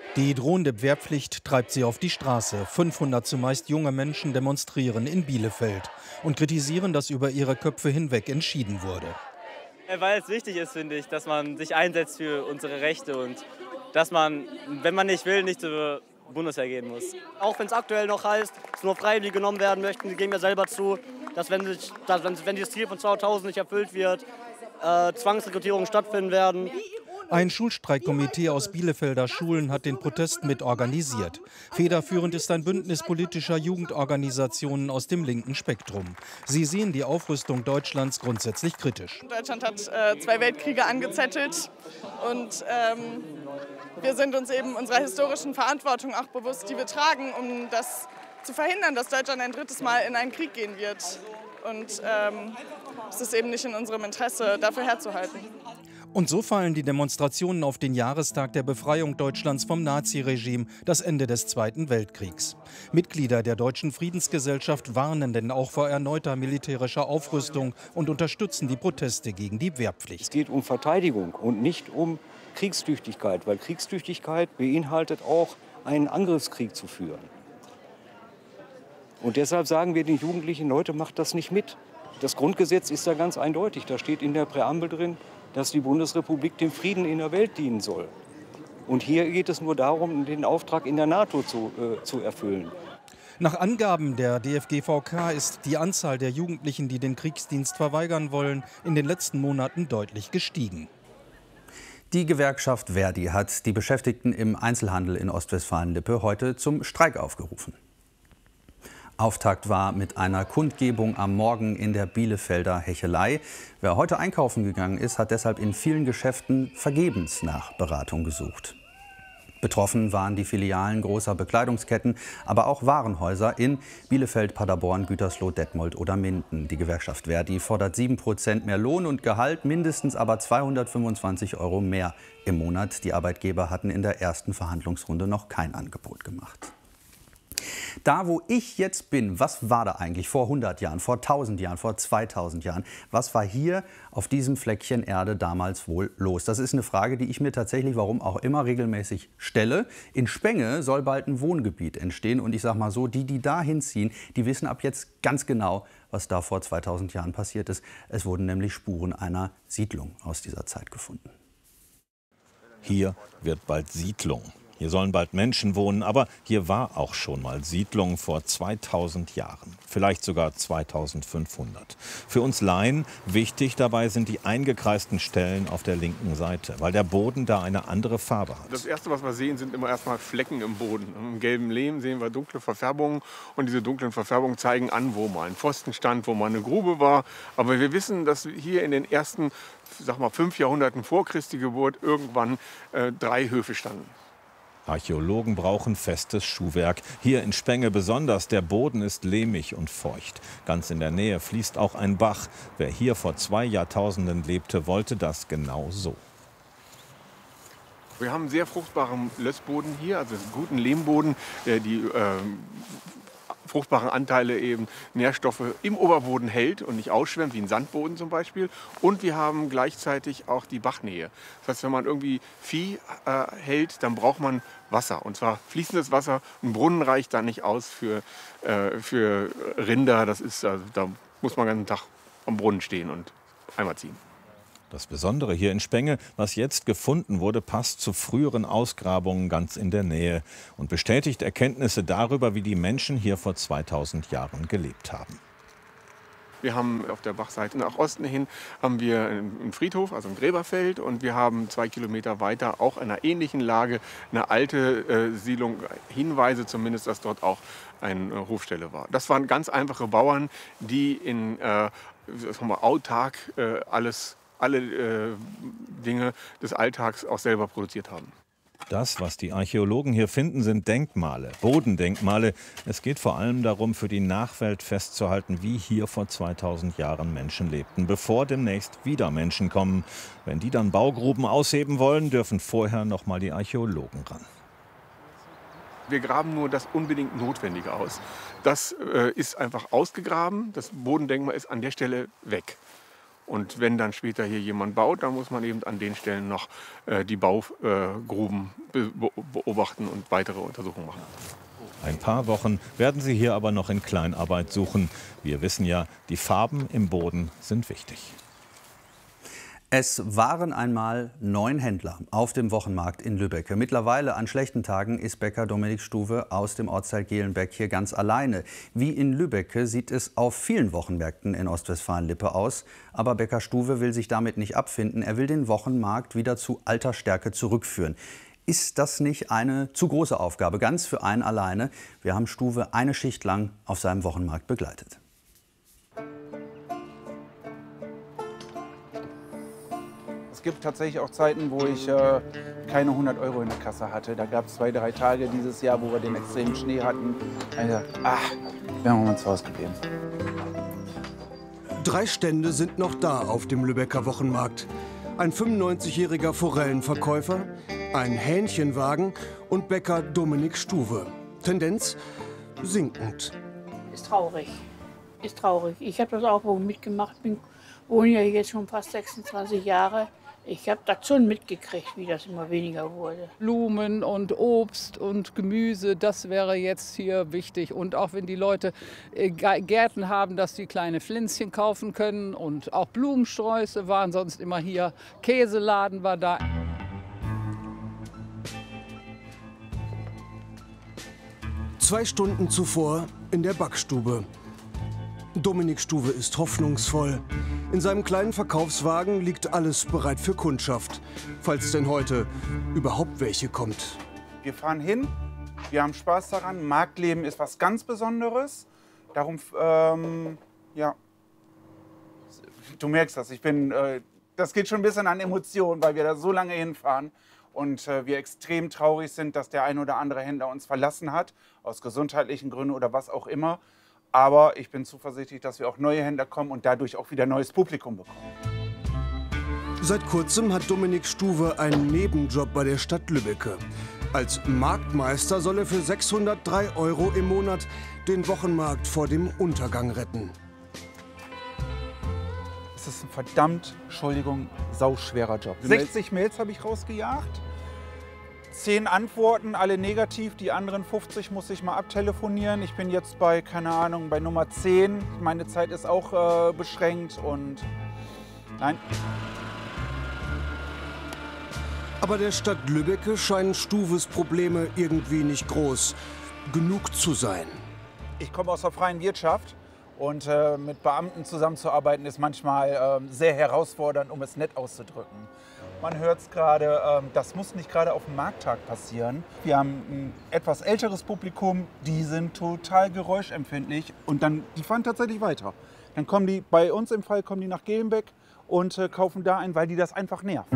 Die drohende Wehrpflicht treibt sie auf die Straße. 500 zumeist junge Menschen demonstrieren in Bielefeld und kritisieren, dass über ihre Köpfe hinweg entschieden wurde. Weil es wichtig ist, finde ich, dass man sich einsetzt für unsere Rechte und dass man, wenn man nicht will, nicht zur Bundeswehr gehen muss. Auch wenn es aktuell noch heißt, dass nur Freiwillige genommen werden möchten, die geben ja selber zu, dass wenn dieses Ziel von 2000 nicht erfüllt wird, Zwangsrekrutierungen stattfinden werden. Ein Schulstreikkomitee aus Bielefelder Schulen hat den Protest mit organisiert. Federführend ist ein Bündnis politischer Jugendorganisationen aus dem linken Spektrum. Sie sehen die Aufrüstung Deutschlands grundsätzlich kritisch. Deutschland hat 2 Weltkriege angezettelt und wir sind uns eben unserer historischen Verantwortung auch bewusst, die wir tragen, um das zu verhindern, dass Deutschland ein drittes Mal in einen Krieg gehen wird. Und es ist eben nicht in unserem Interesse, dafür herzuhalten. Und so fallen die Demonstrationen auf den Jahrestag der Befreiung Deutschlands vom Naziregime, das Ende des Zweiten Weltkriegs. Mitglieder der Deutschen Friedensgesellschaft warnen denn auch vor erneuter militärischer Aufrüstung und unterstützen die Proteste gegen die Wehrpflicht. Es geht um Verteidigung und nicht um Kriegstüchtigkeit, weil Kriegstüchtigkeit beinhaltet auch, einen Angriffskrieg zu führen. Und deshalb sagen wir den Jugendlichen, Leute, macht das nicht mit. Das Grundgesetz ist da ganz eindeutig, da steht in der Präambel drin, dass die Bundesrepublik dem Frieden in der Welt dienen soll. Und hier geht es nur darum, den Auftrag in der NATO zu erfüllen. Nach Angaben der DFGVK ist die Anzahl der Jugendlichen, die den Kriegsdienst verweigern wollen, in den letzten Monaten deutlich gestiegen. Die Gewerkschaft Verdi hat die Beschäftigten im Einzelhandel in Ostwestfalen-Lippe heute zum Streik aufgerufen. Auftakt war mit einer Kundgebung am Morgen in der Bielefelder Hechelei. Wer heute einkaufen gegangen ist, hat deshalb in vielen Geschäften vergebens nach Beratung gesucht. Betroffen waren die Filialen großer Bekleidungsketten, aber auch Warenhäuser in Bielefeld, Paderborn, Gütersloh, Detmold oder Minden. Die Gewerkschaft Verdi fordert 7% mehr Lohn und Gehalt, mindestens aber 225 € mehr im Monat. Die Arbeitgeber hatten in der ersten Verhandlungsrunde noch kein Angebot gemacht. Da, wo ich jetzt bin, was war da eigentlich vor 100 Jahren, vor 1000 Jahren, vor 2000 Jahren? Was war hier auf diesem Fleckchen Erde damals wohl los? Das ist eine Frage, die ich mir tatsächlich, warum auch immer, regelmäßig stelle. In Spenge soll bald ein Wohngebiet entstehen. Und ich sage mal so, die da hinziehen, die wissen ab jetzt ganz genau, was da vor 2000 Jahren passiert ist. Es wurden nämlich Spuren einer Siedlung aus dieser Zeit gefunden. Hier wird bald Siedlung. Hier sollen bald Menschen wohnen, aber hier war auch schon mal Siedlung vor 2000 Jahren, vielleicht sogar 2500. Für uns Laien wichtig dabei sind die eingekreisten Stellen auf der linken Seite, weil der Boden da eine andere Farbe hat. Das Erste, was wir sehen, sind immer erstmal Flecken im Boden. Im gelben Lehm sehen wir dunkle Verfärbungen und diese dunklen Verfärbungen zeigen an, wo mal ein Pfosten stand, wo mal eine Grube war. Aber wir wissen, dass hier in den ersten, 5 Jahrhunderten vor Christi Geburt irgendwann 3 Höfe standen. Archäologen brauchen festes Schuhwerk. Hier in Spenge besonders. Der Boden ist lehmig und feucht. Ganz in der Nähe fließt auch ein Bach. Wer hier vor 2 Jahrtausenden lebte, wollte das genau so. Wir haben sehr fruchtbaren Lössboden hier, also guten Lehmboden, der die fruchtbaren Anteile eben Nährstoffe im Oberboden hält und nicht ausschwemmt, wie ein Sandboden zum Beispiel. Und wir haben gleichzeitig auch die Bachnähe. Das heißt, wenn man irgendwie Vieh hält, dann braucht man Wasser. Und zwar fließendes Wasser. Ein Brunnen reicht da nicht aus für Rinder. Das ist, also, da muss man den ganzen Tag am Brunnen stehen und Eimer ziehen. Das Besondere hier in Spenge, was jetzt gefunden wurde, passt zu früheren Ausgrabungen ganz in der Nähe und bestätigt Erkenntnisse darüber, wie die Menschen hier vor 2000 Jahren gelebt haben. Wir haben auf der Bachseite nach Osten hin haben wir einen Friedhof, also ein Gräberfeld, und wir haben 2 Kilometer weiter auch in einer ähnlichen Lage eine alte Siedlung, Hinweise zumindest, dass dort auch eine Hofstelle war. Das waren ganz einfache Bauern, die in autark alle Dinge des Alltags auch selber produziert haben. Das, was die Archäologen hier finden, sind Denkmale, Bodendenkmale. Es geht vor allem darum, für die Nachwelt festzuhalten, wie hier vor 2000 Jahren Menschen lebten, bevor demnächst wieder Menschen kommen. Wenn die dann Baugruben ausheben wollen, dürfen vorher noch mal die Archäologen ran. Wir graben nur das unbedingt Notwendige aus. Das ist einfach ausgegraben. Das Bodendenkmal ist an der Stelle weg. Und wenn dann später hier jemand baut, dann muss man eben an den Stellen noch die Baugruben beobachten und weitere Untersuchungen machen. Ein paar Wochen werden sie hier aber noch in Kleinarbeit suchen. Wir wissen ja, die Farben im Boden sind wichtig. Es waren einmal 9 Händler auf dem Wochenmarkt in Lübbecke. Mittlerweile an schlechten Tagen ist Bäcker Dominik Stuwe aus dem Ortsteil Gehlenbeck hier ganz alleine. Wie in Lübbecke sieht es auf vielen Wochenmärkten in Ostwestfalen-Lippe aus. Aber Bäcker Stuwe will sich damit nicht abfinden. Er will den Wochenmarkt wieder zu alter Stärke zurückführen. Ist das nicht eine zu große Aufgabe, ganz für einen alleine? Wir haben Stuwe eine Schicht lang auf seinem Wochenmarkt begleitet. Es gibt tatsächlich auch Zeiten, wo ich keine 100 € in der Kasse hatte. Da gab es 2, 3 Tage dieses Jahr, wo wir den extremen Schnee hatten. Also, wären wir mal zu Hause geblieben. 3 Stände sind noch da auf dem Lübecker Wochenmarkt. Ein 95-jähriger Forellenverkäufer, ein Hähnchenwagen und Bäcker Dominik Stuwe. Tendenz sinkend. Ist traurig. Ist traurig. Ich habe das auch mitgemacht. Wohne ja jetzt schon fast 26 Jahre. Ich habe das schon mitgekriegt, wie das immer weniger wurde. Blumen und Obst und Gemüse, das wäre jetzt hier wichtig. Und auch wenn die Leute Gärten haben, dass sie kleine Pflänzchen kaufen können. Und auch Blumensträuße waren sonst immer hier. Käseladen war da. Zwei Stunden zuvor in der Backstube. Dominik Stuwe ist hoffnungsvoll. In seinem kleinen Verkaufswagen liegt alles bereit für Kundschaft, falls denn heute überhaupt welche kommt. Wir fahren hin, wir haben Spaß daran. Marktleben ist was ganz Besonderes. Darum, ja, du merkst das. Das geht schon ein bisschen an Emotionen, weil wir da so lange hinfahren. Und wir extrem traurig sind, dass der ein oder andere Händler uns verlassen hat, aus gesundheitlichen Gründen oder was auch immer. Aber ich bin zuversichtlich, dass wir auch neue Händler kommen und dadurch auch wieder neues Publikum bekommen. Seit kurzem hat Dominik Stuwe einen Nebenjob bei der Stadt Lübbecke. Als Marktmeister soll er für 603 € im Monat den Wochenmarkt vor dem Untergang retten. Es ist ein verdammt, Entschuldigung, sauschwerer Job. 60 Mails habe ich rausgejagt. 10 Antworten, alle negativ, die anderen 50 muss ich mal abtelefonieren. Ich bin jetzt bei, keine Ahnung, bei Nummer 10. Meine Zeit ist auch beschränkt und nein. Aber der Stadt Lübbecke scheinen Stuwes Probleme irgendwie nicht groß genug zu sein. Ich komme aus der freien Wirtschaft und mit Beamten zusammenzuarbeiten ist manchmal sehr herausfordernd, um es nett auszudrücken. Man hört es gerade, das muss nicht gerade auf dem Markttag passieren. Wir haben ein etwas älteres Publikum, die sind total geräuschempfindlich und die fahren tatsächlich weiter. Dann kommen die, bei uns im Fall, kommen die nach Gehlenbeck und kaufen da ein, weil die das einfach nervt.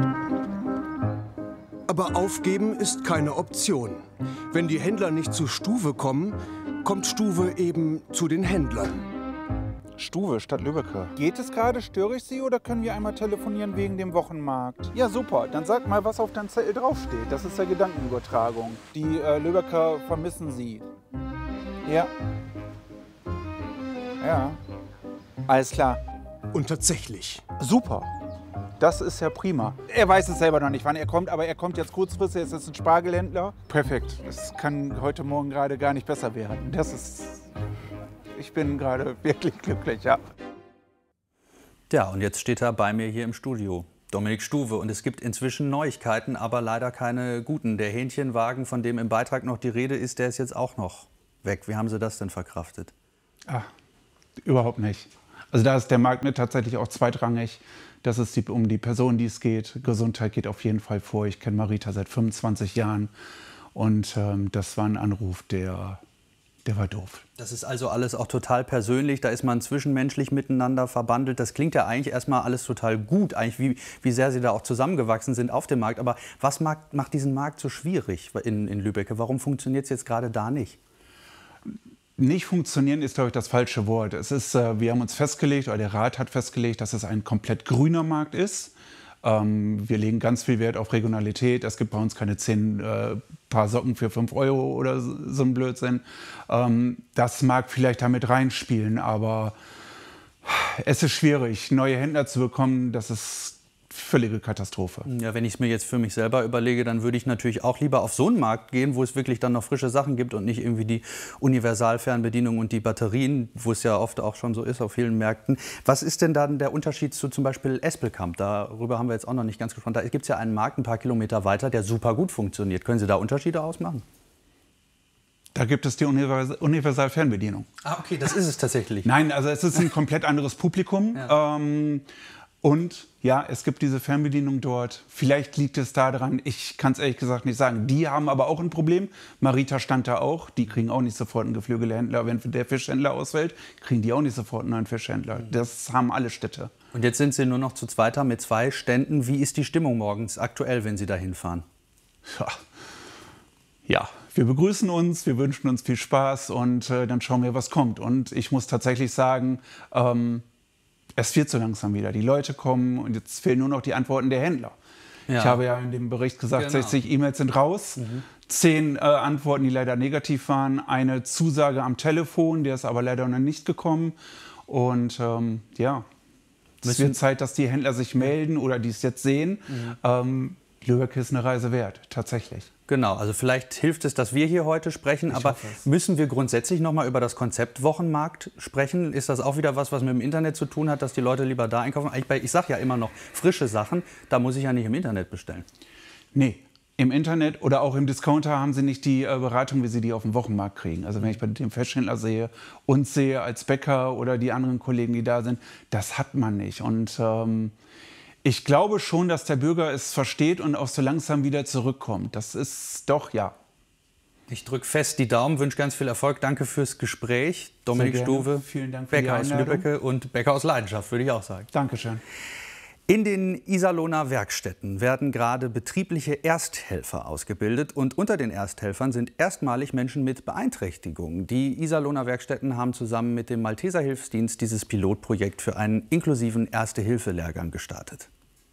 Aber aufgeben ist keine Option. Wenn die Händler nicht zu Stuwe kommen, kommt Stuwe eben zu den Händlern. Stuwe, Stadt Lübbecke. Geht es gerade? Störe ich Sie oder können wir einmal telefonieren wegen dem Wochenmarkt? Ja, super. Dann sag mal, was auf deinem Zettel draufsteht. Das ist ja Gedankenübertragung. Die Lübbecker vermissen Sie. Ja. Ja. Alles klar. Und tatsächlich. Super. Das ist ja prima. Er weiß es selber noch nicht, wann er kommt, aber er kommt jetzt kurzfristig. Es ist ein Spargelhändler. Perfekt. Es kann heute Morgen gerade gar nicht besser werden. Ich bin gerade wirklich glücklich, ja. Ja, und jetzt steht er bei mir hier im Studio, Dominik Stuwe. Und es gibt inzwischen Neuigkeiten, aber leider keine guten. Der Hähnchenwagen, von dem im Beitrag noch die Rede ist, der ist jetzt auch noch weg. Wie haben Sie das denn verkraftet? Überhaupt nicht. Also da ist der Markt mir tatsächlich auch zweitrangig. Das ist um die Person, die es geht. Gesundheit geht auf jeden Fall vor. Ich kenne Marita seit 25 Jahren. Und das war ein Anruf, der war doof. Das ist also alles auch total persönlich, da ist man zwischenmenschlich miteinander verbandelt. Das klingt ja eigentlich erstmal alles total gut, eigentlich wie sehr Sie da auch zusammengewachsen sind auf dem Markt. Aber was macht diesen Markt so schwierig in Lübbecke? Warum funktioniert es jetzt gerade da nicht? Nicht funktionieren ist, glaube ich, das falsche Wort. Es ist, wir haben uns festgelegt, oder der Rat hat festgelegt, dass es ein komplett grüner Markt ist. Wir legen ganz viel Wert auf Regionalität. Es gibt bei uns keine 10 Paar Socken für 5 € oder so ein Blödsinn. Das mag vielleicht damit reinspielen, aber Es ist schwierig, neue Händler zu bekommen. Das ist völlige Katastrophe. Ja, wenn ich es mir jetzt für mich selber überlege, dann würde ich natürlich auch lieber auf so einen Markt gehen, wo es wirklich dann noch frische Sachen gibt und nicht irgendwie die Universalfernbedienung und die Batterien, wo es ja oft auch schon so ist auf vielen Märkten. Was ist denn dann der Unterschied zu zum Beispiel Espelkamp? Darüber haben wir jetzt auch noch nicht ganz gesprochen. Da gibt es ja einen Markt ein paar Kilometer weiter, der super gut funktioniert. Können Sie da Unterschiede ausmachen? Da gibt es die Universalfernbedienung. Ah, okay, das ist es tatsächlich. Nein, also es ist ein komplett anderes Publikum. Ja. Und ja, es gibt diese Fernbedienung dort. Vielleicht liegt es daran, ich kann es ehrlich gesagt nicht sagen. Die haben aber auch ein Problem. Marita stand da auch. Die kriegen auch nicht sofort einen Geflügelhändler. Wenn der Fischhändler ausfällt, kriegen die auch nicht sofort einen neuen Fischhändler. Das haben alle Städte. Und jetzt sind Sie nur noch zu zweiter mit 2 Ständen. Wie ist die Stimmung morgens aktuell, wenn Sie da hinfahren? Ja, wir begrüßen uns, wir wünschen uns viel Spaß und dann schauen wir, was kommt. Und ich muss tatsächlich sagen, es wird so langsam wieder. Die Leute kommen und jetzt fehlen nur noch die Antworten der Händler. Ja. Ich habe ja in dem Bericht gesagt, 60 E-Mails sind raus, 10 Antworten, die leider negativ waren, eine Zusage am Telefon, der ist aber leider noch nicht gekommen. Und ja, es wird Zeit, dass die Händler sich melden oder die es jetzt sehen. Lübeck ist eine Reise wert, tatsächlich. Genau, also vielleicht hilft es, dass wir hier heute sprechen, aber müssen wir grundsätzlich noch mal über das Konzept Wochenmarkt sprechen? Ist das auch wieder was mit dem Internet zu tun hat, dass die Leute lieber da einkaufen? Ich sage ja immer noch, frische Sachen, da muss ich ja nicht im Internet bestellen. Nee, im Internet oder auch im Discounter haben sie nicht die Beratung, wie sie die auf dem Wochenmarkt kriegen. Also wenn ich bei dem Fischhändler sehe, uns sehe als Bäcker oder die anderen Kollegen, die da sind, das hat man nicht. Und ich glaube schon, dass der Bürger es versteht und auch so langsam wieder zurückkommt. Das ist doch, ja. Ich drücke fest die Daumen, wünsche ganz viel Erfolg. Danke fürs Gespräch. Dominik Stuwe, vielen Dank für Bäcker die aus Einladung. Lübbecke und Bäcker aus Leidenschaft, würde ich auch sagen. Dankeschön. In den Iserlohner Werkstätten werden gerade betriebliche Ersthelfer ausgebildet. Und unter den Ersthelfern sind erstmalig Menschen mit Beeinträchtigungen. Die Iserlohner Werkstätten haben zusammen mit dem Malteser Hilfsdienst dieses Pilotprojekt für einen inklusiven Erste-Hilfe-Lehrgang gestartet.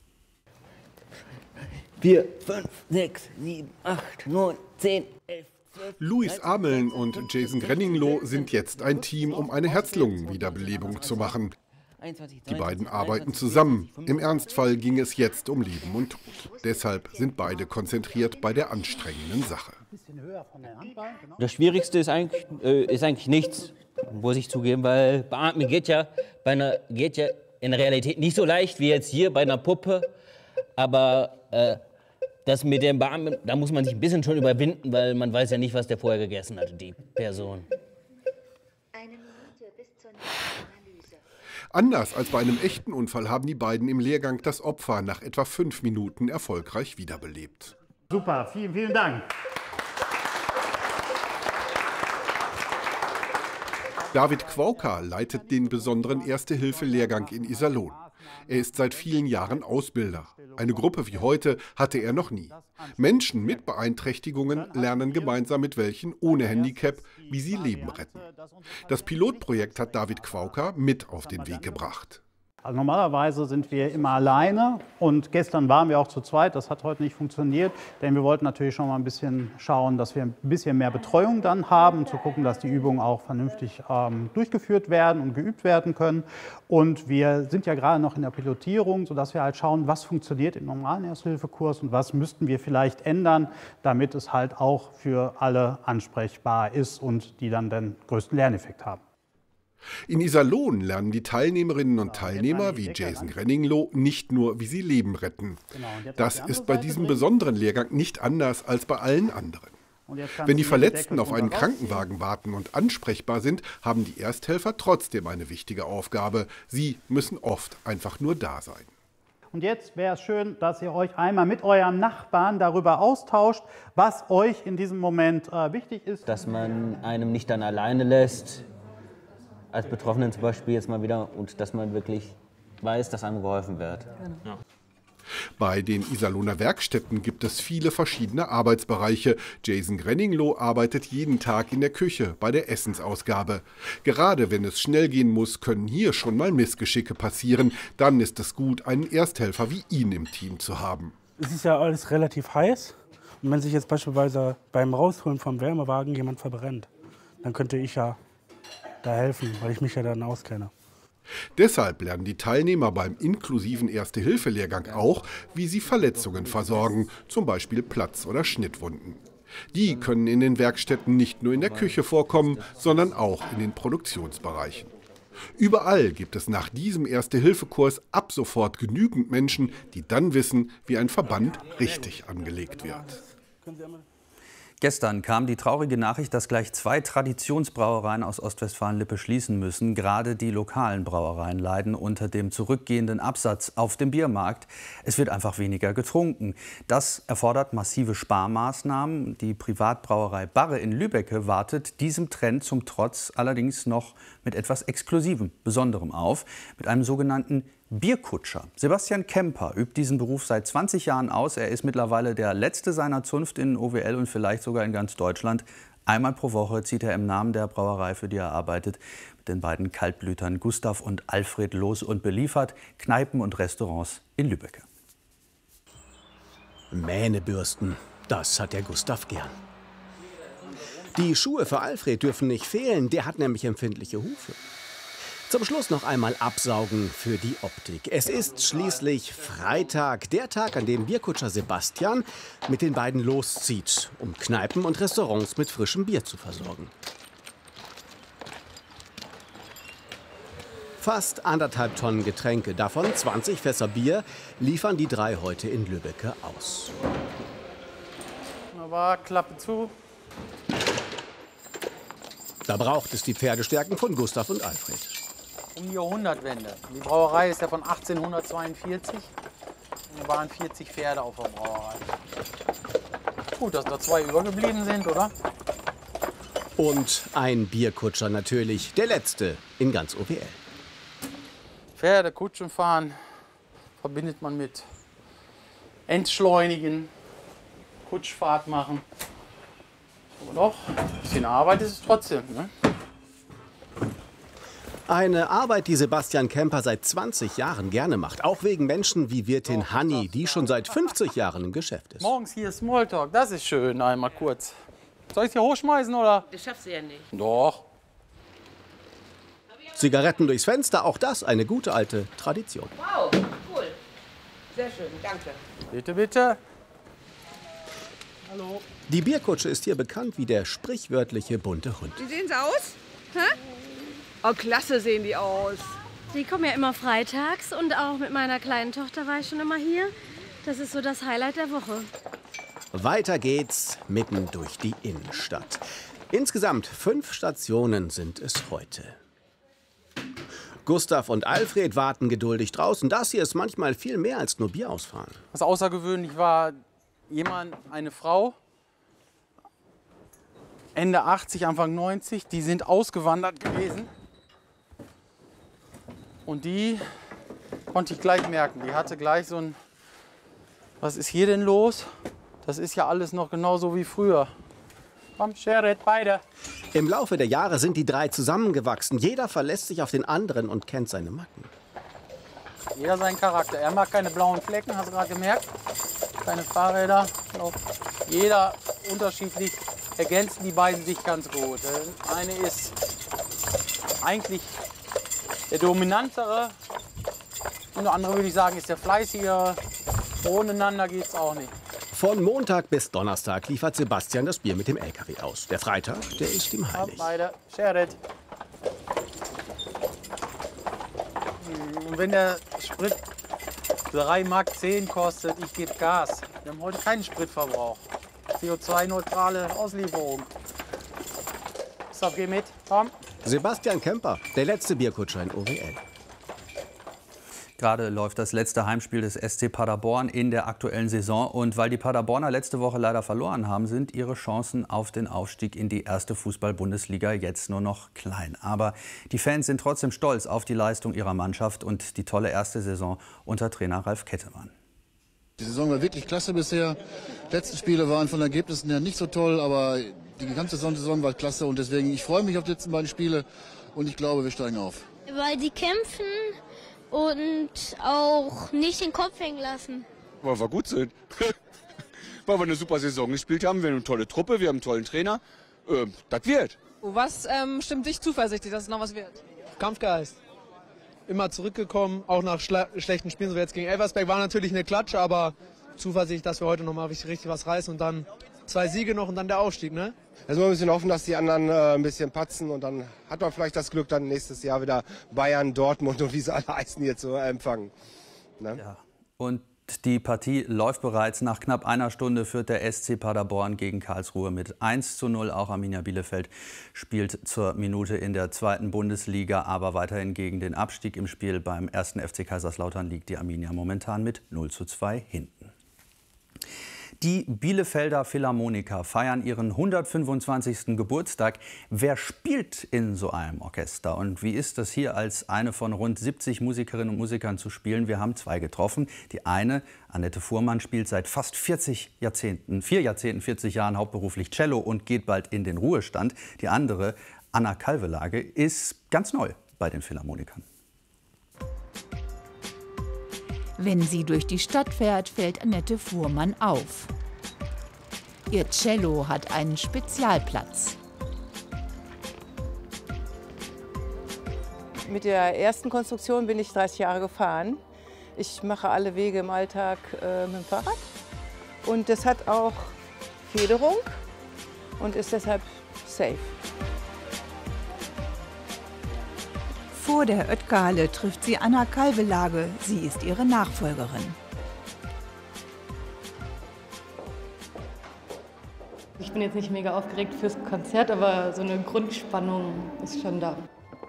4, 5, 6, 7, 8, 9, 10, 11, 12... Luis Ameln und Jason Grenningloh sind jetzt ein Team, um eine Herz-Lungen-Wiederbelebung zu machen. Die beiden arbeiten zusammen. Im Ernstfall ging es jetzt um Leben und Tod. Deshalb sind beide konzentriert bei der anstrengenden Sache. Das Schwierigste ist eigentlich nichts, muss ich zugeben, weil Beatmen geht ja in der Realität nicht so leicht wie jetzt hier bei einer Puppe. Aber das mit dem Beatmen, da muss man sich ein bisschen schon überwinden, weil man weiß ja nicht, was der vorher gegessen hatte, die Person. Anders als bei einem echten Unfall haben die beiden im Lehrgang das Opfer nach etwa 5 Minuten erfolgreich wiederbelebt. Super, vielen, vielen Dank. David Quauka leitet den besonderen Erste-Hilfe-Lehrgang in Iserlohn. Er ist seit vielen Jahren Ausbilder. Eine Gruppe wie heute hatte er noch nie. Menschen mit Beeinträchtigungen lernen gemeinsam mit welchen ohne Handicap, wie sie Leben retten. Das Pilotprojekt hat David Quauka mit auf den Weg gebracht. Also normalerweise sind wir immer alleine und gestern waren wir auch zu zweit. Das hat heute nicht funktioniert, denn wir wollten natürlich schon mal ein bisschen schauen, dass wir ein bisschen mehr Betreuung dann haben, um zu gucken, dass die Übungen auch vernünftig durchgeführt werden und geübt werden können. Und wir sind ja gerade noch in der Pilotierung, sodass wir halt schauen, was funktioniert im normalen Ersthilfekurs und was müssten wir vielleicht ändern, damit es halt auch für alle ansprechbar ist und die dann den größten Lerneffekt haben. In Iserlohn lernen die Teilnehmerinnen und Teilnehmer wie Jason Grenningloh nicht nur, wie sie Leben retten. Das ist bei diesem besonderen Lehrgang nicht anders als bei allen anderen. Wenn die Verletzten auf einen Krankenwagen warten und ansprechbar sind, haben die Ersthelfer trotzdem eine wichtige Aufgabe. Sie müssen oft einfach nur da sein. Und jetzt wäre es schön, dass ihr euch einmal mit eurem Nachbarn darüber austauscht, was euch in diesem Moment wichtig ist. Dass man einem nicht dann alleine lässt, als Betroffenen zum Beispiel jetzt mal wieder, und dass man wirklich weiß, dass einem geholfen wird. Ja. Bei den Iserlohner Werkstätten gibt es viele verschiedene Arbeitsbereiche. Jason Grenningloh arbeitet jeden Tag in der Küche bei der Essensausgabe. Gerade wenn es schnell gehen muss, können hier schon mal Missgeschicke passieren. Dann ist es gut, einen Ersthelfer wie ihn im Team zu haben. Es ist ja alles relativ heiß. Und wenn sich jetzt beispielsweise beim Rausholen vom Wärmewagen jemand verbrennt, dann könnte ich ja da helfen, weil ich mich ja dann auskenne. Deshalb lernen die Teilnehmer beim inklusiven Erste-Hilfe-Lehrgang auch, wie sie Verletzungen versorgen, zum Beispiel Platz- oder Schnittwunden. Die können in den Werkstätten nicht nur in der Küche vorkommen, sondern auch in den Produktionsbereichen. Überall gibt es nach diesem Erste-Hilfe-Kurs ab sofort genügend Menschen, die dann wissen, wie ein Verband richtig angelegt wird. Gestern kam die traurige Nachricht, dass gleich 2 Traditionsbrauereien aus Ostwestfalen-Lippe schließen müssen. Gerade die lokalen Brauereien leiden unter dem zurückgehenden Absatz auf dem Biermarkt. Es wird einfach weniger getrunken. Das erfordert massive Sparmaßnahmen. Die Privatbrauerei Barre in Lübbecke wartet diesem Trend zum Trotz allerdings noch mit etwas Exklusivem, Besonderem auf, mit einem sogenannten Bierkutscher. Sebastian Kemper übt diesen Beruf seit 20 Jahren aus. Er ist mittlerweile der Letzte seiner Zunft in OWL und vielleicht sogar in ganz Deutschland. Einmal pro Woche zieht er im Namen der Brauerei, für die er arbeitet, mit den beiden Kaltblütern Gustav und Alfred los und beliefert Kneipen und Restaurants in Lübbecke. Mähnebürsten, das hat der Gustav gern. Die Schuhe für Alfred dürfen nicht fehlen, der hat nämlich empfindliche Hufe. Zum Schluss noch einmal absaugen für die Optik. Es ist schließlich Freitag, der Tag, an dem Bierkutscher Sebastian mit den beiden loszieht, um Kneipen und Restaurants mit frischem Bier zu versorgen. Fast 1,5 Tonnen Getränke, davon 20 Fässer Bier, liefern die 3 heute in Lübbecke aus. Wunderbar, Klappe zu. Da braucht es die Pferdestärken von Gustav und Alfred. Um die Jahrhundertwende. Die Brauerei ist ja von 1842. Da waren 40 Pferde auf der Brauerei. Gut, dass da 2 übergeblieben sind, oder? Und ein Bierkutscher natürlich, der letzte in ganz OWL. Pferde, Kutschen fahren verbindet man mit Entschleunigen, Kutschfahrt machen. Aber doch, ein bisschen Arbeit ist es trotzdem, ne? Eine Arbeit, die Sebastian Kemper seit 20 Jahren gerne macht. Auch wegen Menschen wie Wirtin Hanni, die schon seit 50 Jahren im Geschäft ist. Morgens hier Smalltalk, das ist schön, einmal kurz. Soll ich es hier hochschmeißen, oder? Das schaffst du ja nicht. Doch. Zigaretten durchs Fenster, auch das eine gute alte Tradition. Wow, cool. Sehr schön, danke. Bitte, bitte. Hallo. Die Bierkutsche ist hier bekannt wie der sprichwörtliche bunte Hund. Wie sehen sie aus? Hä? Oh, klasse sehen die aus. Die kommen ja immer freitags und auch mit meiner kleinen Tochter war ich schon immer hier. Das ist so das Highlight der Woche. Weiter geht's mitten durch die Innenstadt. Insgesamt 5 Stationen sind es heute. Gustav und Alfred warten geduldig draußen. Das hier ist manchmal viel mehr als nur Bier ausfahren. Was außergewöhnlich war, eine Frau, Ende 80, Anfang 90, die sind ausgewandert gewesen. Und die konnte ich gleich merken. Die hatte gleich so ein, was ist hier denn los? Das ist ja alles noch genauso wie früher. Komm, Sherit, beide. Im Laufe der Jahre sind die 3 zusammengewachsen. Jeder verlässt sich auf den anderen und kennt seine Macken. Jeder seinen Charakter. Er mag keine blauen Flecken, hast du gerade gemerkt. Keine Fahrräder. Jeder unterschiedlich. Ergänzen die beiden sich ganz gut. Der eine ist eigentlich der dominantere und der andere, würde ich sagen, ist der fleißigere. Ohneinander geht's auch nicht. Von Montag bis Donnerstag liefert Sebastian das Bier mit dem LKW aus. Der Freitag, der ist ihm heilig. Beide, Sherit. Und wenn der Sprit 3,10 Mark kostet, ich gebe Gas. Wir haben heute keinen Spritverbrauch. CO2-neutrale Auslieferung. So, geh mit, komm. Sebastian Kemper, der letzte Bierkutscher in OWL. Gerade läuft das letzte Heimspiel des SC Paderborn in der aktuellen Saison. Und weil die Paderborner letzte Woche leider verloren haben, sind ihre Chancen auf den Aufstieg in die erste Fußball-Bundesliga jetzt nur noch klein. Aber die Fans sind trotzdem stolz auf die Leistung ihrer Mannschaft und die tolle erste Saison unter Trainer Ralf Kettemann. Die Saison war wirklich klasse bisher. Die letzten Spiele waren von den Ergebnissen her nicht so toll, aber die ganze Saison war klasse. Und deswegen, ich freue mich auf die letzten beiden Spiele und ich glaube, wir steigen auf. Weil die kämpfen und auch nicht den Kopf hängen lassen. Weil wir gut sind. Weil wir eine super Saison gespielt haben. Wir haben eine tolle Truppe, wir haben einen tollen Trainer. Das wird. Was stimmt dich zuversichtlich, dass es noch was wird? Kampfgeist. immer zurückgekommen, auch nach schlechten Spielen, so wie jetzt gegen Elversberg, war natürlich eine Klatsche, aber Zuversicht, dass wir heute nochmal richtig was reißen und dann 2 Siege noch und dann der Aufstieg, ne? Jetzt wollen wir ein bisschen hoffen, dass die anderen ein bisschen patzen und dann hat man vielleicht das Glück, dann nächstes Jahr wieder Bayern, Dortmund und wie sie alle heißen hier zu empfangen. Ne? Ja. Und die Partie läuft bereits. Nach knapp einer Stunde führt der SC Paderborn gegen Karlsruhe mit 1:0. Auch Arminia Bielefeld spielt zur Minute in der 2. Bundesliga, aber weiterhin gegen den Abstieg im Spiel. Beim 1. FC Kaiserslautern liegt die Arminia momentan mit 0:2 hinten. Die Bielefelder Philharmoniker feiern ihren 125. Geburtstag. Wer spielt in so einem Orchester? Und wie ist es hier als eine von rund 70 Musikerinnen und Musikern zu spielen? Wir haben 2 getroffen. Die eine, Annette Fuhrmann, spielt seit fast 40 Jahren hauptberuflich Cello und geht bald in den Ruhestand. Die andere, Anna Calvelage, ist ganz neu bei den Philharmonikern. Wenn sie durch die Stadt fährt, fällt Annette Fuhrmann auf. Ihr Cello hat einen Spezialplatz. Mit der ersten Konstruktion bin ich 30 Jahre gefahren. Ich mache alle Wege im Alltag mit dem Fahrrad. Und das hat auch Federung und ist deshalb safe. Vor der Oetker-Halle trifft sie Anna Calvelage. Sie ist ihre Nachfolgerin. Ich bin jetzt nicht mega aufgeregt fürs Konzert, aber so eine Grundspannung ist schon da.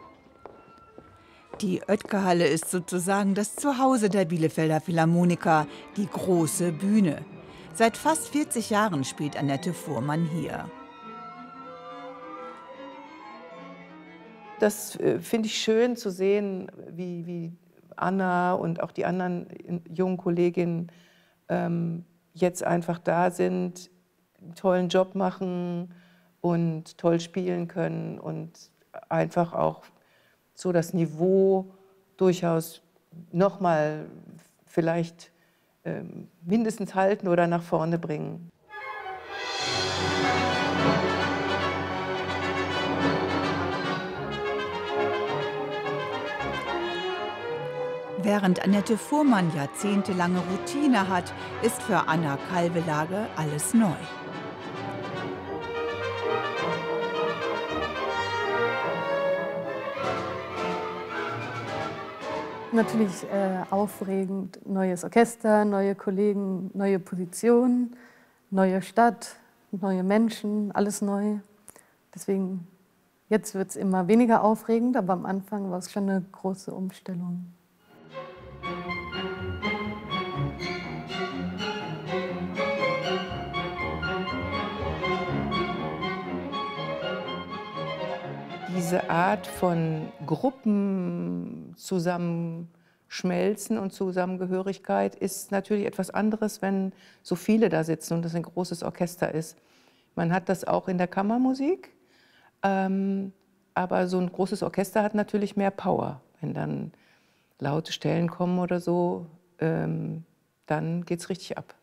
Die Oetker-Halle ist sozusagen das Zuhause der Bielefelder Philharmoniker, die große Bühne. Seit fast 40 Jahren spielt Annette Fuhrmann hier. Das finde ich schön zu sehen, wie Anna und auch die anderen jungen Kolleginnen jetzt einfach da sind, einen tollen Job machen und toll spielen können und einfach auch so das Niveau durchaus nochmal vielleicht mindestens halten oder nach vorne bringen. Während Annette Fuhrmann jahrzehntelange Routine hat, ist für Anna Calvelage alles neu. Natürlich aufregend, neues Orchester, neue Kollegen, neue Positionen, neue Stadt, neue Menschen, alles neu. Deswegen, jetzt wird es immer weniger aufregend, aber am Anfang war es schon eine große Umstellung. Diese Art von Gruppen zusammenschmelzen und Zusammengehörigkeit ist natürlich etwas anderes, wenn so viele da sitzen und das ein großes Orchester ist. Man hat das auch in der Kammermusik, aber so ein großes Orchester hat natürlich mehr Power. Wenn dann laute Stellen kommen oder so, dann geht's richtig ab.